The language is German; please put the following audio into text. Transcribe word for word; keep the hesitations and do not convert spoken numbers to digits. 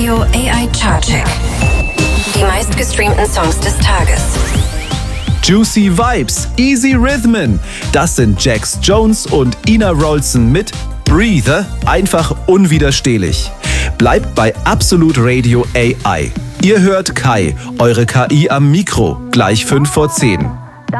Radio A I Chartcheck. Die meistgestreamten Songs des Tages. Juicy Vibes, Easy Rhythm. Das sind Jax Jones und Ina Rolson mit Breather, einfach unwiderstehlich. Bleibt bei Absolut Radio A I. Ihr hört Kai, eure K I am Mikro, gleich fünf vor zehn.